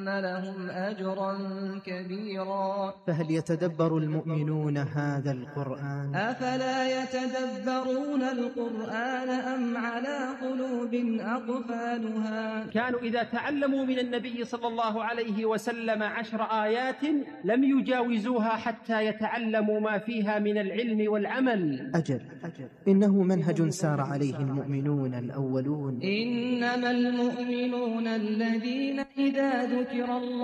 وإن لهم أجرا كبيرا. فهل يتدبر المؤمنون هذا القرآن؟ أفلا يتدبرون القرآن أم على قلوب أقفالها. كانوا إذا تعلموا من النبي صلى الله عليه وسلم 10 آيات لم يجاوزوها حتى يتعلموا ما فيها من العلم والعمل. أجل إنه منهج سار عليه المؤمنون الأولون. إنما المؤمنون الذين إذا ذكر الله